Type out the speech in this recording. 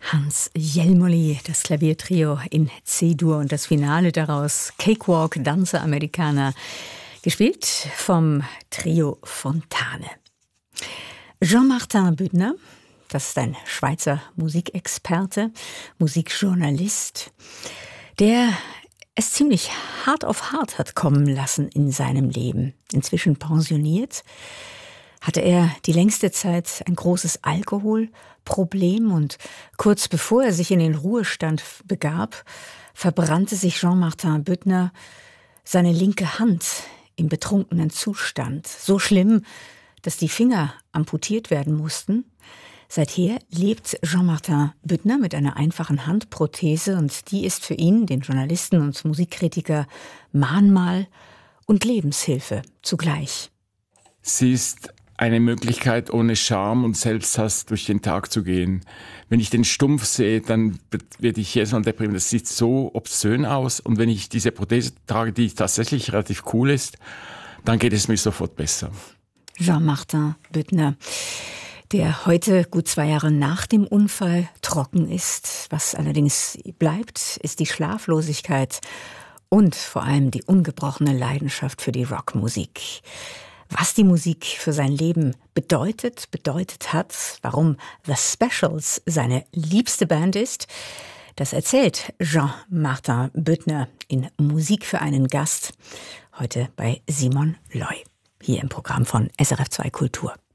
Hans Jelmoli, das Klaviertrio in C-Dur und das Finale daraus Cakewalk, Danza Americana, gespielt vom Trio Fontane. Jean-Martin Büttner, das ist ein Schweizer Musikexperte, Musikjournalist, der es ziemlich hart auf hart hat kommen lassen in seinem Leben. Inzwischen pensioniert, hatte er die längste Zeit ein großes Alkoholproblem und kurz bevor er sich in den Ruhestand begab, verbrannte sich Jean-Martin Büttner seine linke Hand im betrunkenen Zustand. So schlimm, dass die Finger amputiert werden mussten. Seither lebt Jean-Martin Büttner mit einer einfachen Handprothese und die ist für ihn, den Journalisten und Musikkritiker, Mahnmal und Lebenshilfe zugleich. Sie ist eine Möglichkeit, ohne Scham und Selbsthass durch den Tag zu gehen. Wenn ich den Stumpf sehe, dann werde ich jedes Mal deprimiert. Das sieht so obszön aus. Und wenn ich diese Prothese trage, die tatsächlich relativ cool ist, dann geht es mir sofort besser. Jean-Martin Büttner, der heute gut 2 Jahre nach dem Unfall trocken ist. Was allerdings bleibt, ist die Schlaflosigkeit und vor allem die ungebrochene Leidenschaft für die Rockmusik. Was die Musik für sein Leben bedeutet hat, warum The Specials seine liebste Band ist, das erzählt Jean-Martin Büttner in Musik für einen Gast, heute bei Simon Loy, hier im Programm von SRF 2 Kultur.